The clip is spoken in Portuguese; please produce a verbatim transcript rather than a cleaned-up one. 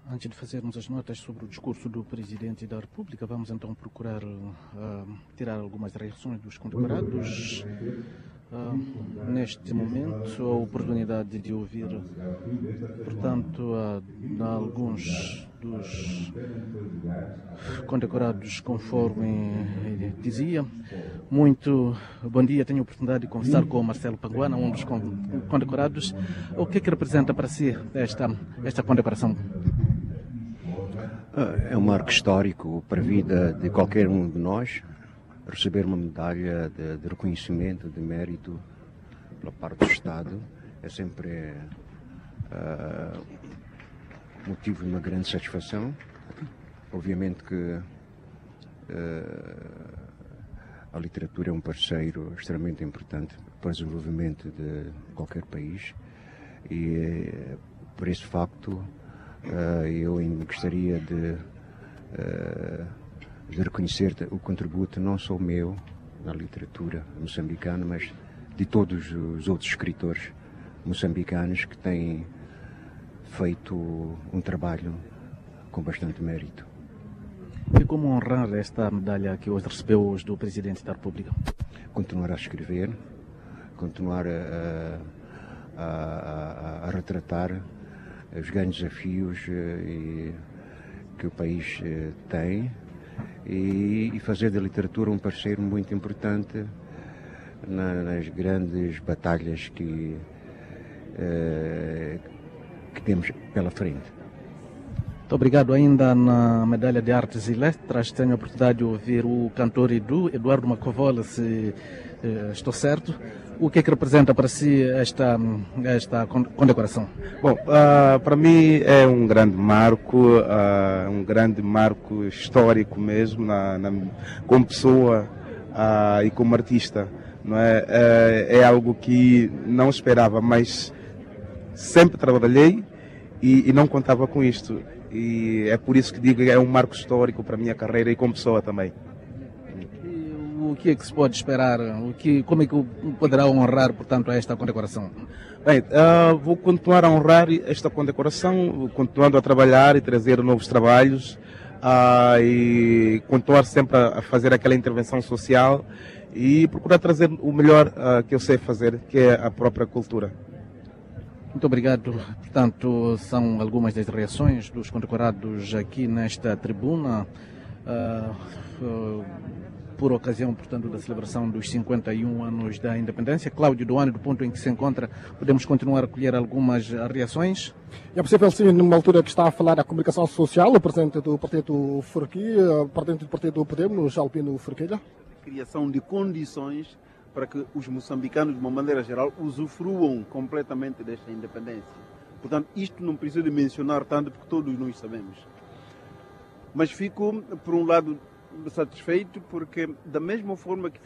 Antes de fazermos as notas sobre o discurso do Presidente da República, vamos então procurar uh, tirar algumas reações dos condecorados. Uh, neste momento, a oportunidade de ouvir, portanto, uh, alguns dos condecorados, conforme dizia. Muito bom dia, tenho a oportunidade de conversar com o Marcelo Panguana, um dos condecorados. O que é que representa para si esta, esta condecoração? É um marco histórico para a vida de qualquer um de nós. Receber uma medalha de, de reconhecimento, de mérito pela parte do Estado é sempre uh, motivo de uma grande satisfação. Obviamente que uh, a literatura é um parceiro extremamente importante para o desenvolvimento de qualquer país e por esse facto uh, eu gostaria de uh, de reconhecer o contributo não só meu na literatura moçambicana, mas de todos os outros escritores moçambicanos que têm feito um trabalho com bastante mérito. E como honrar esta medalha que hoje recebeu hoje do Presidente da República? Continuar a escrever, continuar a, a, a, a retratar os grandes desafios e, que o país tem, e fazer da literatura um parceiro muito importante na, nas grandes batalhas que, eh, que temos pela frente. Muito obrigado. Ainda na medalha de Artes e Letras, tenho a oportunidade de ouvir o cantor Edu, Eduardo Macovola, se eh, estou certo. O que é que representa para si esta, esta condecoração? Bom, uh, para mim é um grande marco, uh, um grande marco histórico mesmo, na, na, como pessoa uh, e como artista. Não é? É, é algo que não esperava, mas sempre trabalhei e, e não contava com isto. E é por isso que digo que é um marco histórico para a minha carreira e como pessoa também. O que é que se pode esperar? O que, como é que poderá honrar, portanto, esta condecoração? Bem, uh, vou continuar a honrar esta condecoração, continuando a trabalhar e trazer novos trabalhos uh, e continuar sempre a fazer aquela intervenção social e procurar trazer o melhor uh, que eu sei fazer, que é a própria cultura. Muito obrigado. Portanto, são algumas das reações dos condecorados aqui nesta tribuna. Uh, uh, por ocasião, portanto, da celebração dos cinquenta e um anos da independência. Cláudio Duane, do ponto em que se encontra, podemos continuar a colher algumas reações? É possível, sim, numa altura que está a falar da comunicação social, o presidente do Partido Forqui, o presidente do Partido Podemos, Albino Forquilha. Criação de condições para que os moçambicanos, de uma maneira geral, usufruam completamente desta independência. Portanto, isto não precisa de mencionar tanto, porque todos nós sabemos. Mas fico, por um lado, satisfeito, porque da mesma forma que